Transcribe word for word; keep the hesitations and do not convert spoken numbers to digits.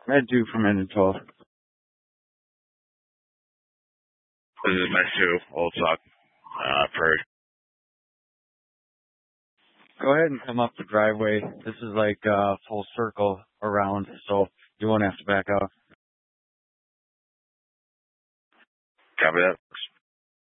Med two from Engine twelve. This is Med two, Old Sock, uh, Prairie. Go ahead and come up the driveway. This is like a full circle around, so you won't have to back out. Copy that.